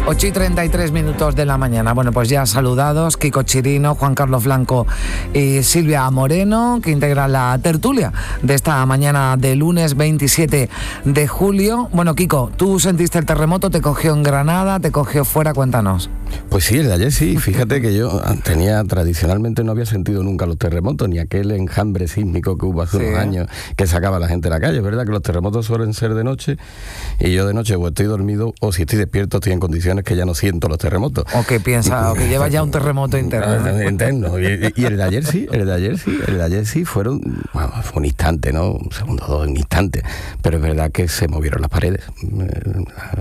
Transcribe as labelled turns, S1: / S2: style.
S1: 8:33 de la mañana. Bueno, pues ya saludados, Kiko Chirino, Juan Carlos Blanco y Silvia Moreno, que integran la tertulia de esta mañana de lunes 27 de julio. Bueno, Kiko, ¿tú sentiste el terremoto? ¿Te cogió en Granada? ¿Te cogió fuera? Cuéntanos.
S2: Pues sí, el de ayer sí. Fíjate que yo tradicionalmente no había sentido nunca los terremotos, ni aquel enjambre sísmico que hubo hace unos años que sacaba a la gente a la calle, ¿verdad? Que los terremotos suelen ser de noche, y yo de noche o estoy dormido o si estoy despierto estoy en condiciones que ya no siento los terremotos.
S1: O que piensa, o que lleva ya un terremoto interno.
S2: Interno. Y el de ayer sí, fue un instante, ¿no? Un segundo, dos, un instante. Pero es verdad que se movieron las paredes.